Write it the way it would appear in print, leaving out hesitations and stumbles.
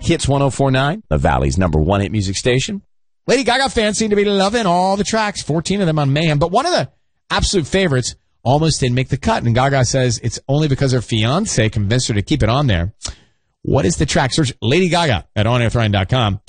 Hits 104.9, the Valley's #1 hit music station. Lady Gaga fans seem to be loving all the tracks, 14 of them on Mayhem. But one of the absolute favorites almost didn't make the cut. And Gaga says it's only because her fiancé convinced her to keep it on there. What is the track? Search Lady Gaga at onairthrowing.com.